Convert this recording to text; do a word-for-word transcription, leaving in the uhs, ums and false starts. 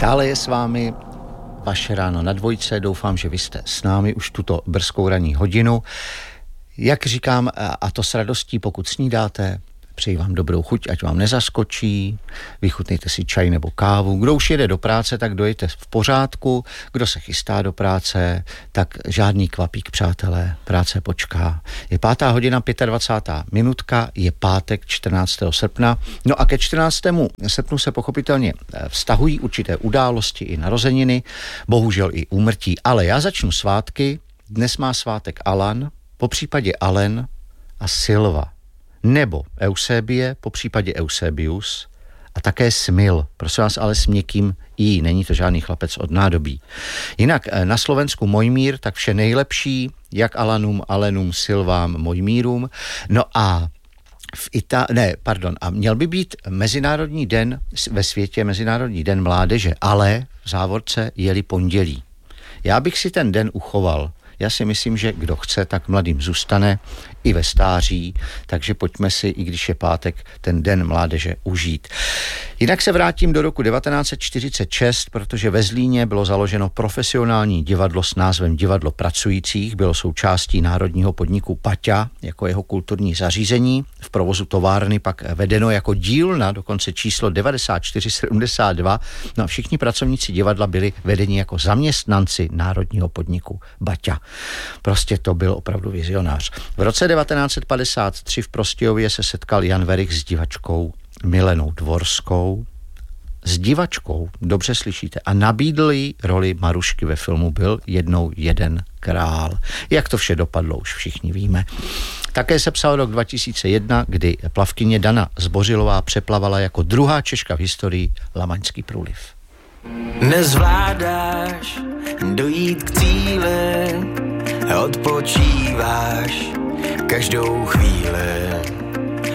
Stále je s vámi vaše ráno na dvojce, doufám, že vy jste s námi už tuto brzkou ranní hodinu. Jak říkám, a to s radostí, pokud snídáte, přeji vám dobrou chuť, ať vám nezaskočí, vychutnejte si čaj nebo kávu. Kdo už jede do práce, tak dojďte v pořádku, kdo se chystá do práce, tak žádný kvapík, přátelé, práce počká. Je pátá hodina, dvacátá pátá minutka, je pátek čtrnáctého srpna, no a ke čtrnáctému srpnu se pochopitelně vztahují určité události i narozeniny, bohužel i úmrtí, ale já začnu svátky, dnes má svátek Alan, po případě Alen a Silva. Nebo Eusebie, po případě Eusebius a také Smil, prosím vás, ale s měkkým i, není to žádný chlapec od nádobí. Jinak na Slovensku Mojmír, tak vše nejlepší, jak Alanům, Alenům, Silvám, Mojmírům. No a v Ita- ne, pardon, a měl by být Mezinárodní den ve světě, Mezinárodní den mládeže, ale v závorce jeli pondělí. Já bych si ten den uchoval. Já si myslím, že kdo chce, tak mladým zůstane i ve stáří, takže pojďme si, i když je pátek, ten den mládeže užít. Jinak se vrátím do roku devatenáct set čtyřicet šest, protože ve Zlíně bylo založeno profesionální divadlo s názvem Divadlo pracujících, bylo součástí národního podniku Paťa jako jeho kulturní zařízení, v provozu továrny pak vedeno jako dílna, dokonce číslo devadesát čtyři sedmdesát dva, no a všichni pracovníci divadla byli vedeni jako zaměstnanci národního podniku Baťa. Prostě to byl opravdu vizionář. V roce devatenáct set padesát tři v Prostějově se setkal Jan Werich s divačkou Milenou Dvorskou. S divačkou, dobře slyšíte, a nabídl jí roli Marušky ve filmu Byl jednou jeden král. Jak to vše dopadlo, už všichni víme. Také se psal rok dva tisíce jedna, kdy plavkyně Dana Zbořilová přeplavala jako druhá Češka v historii Lamaňský průliv. Nezvládáš dojít k cíli, odpočíváš každou chvíli.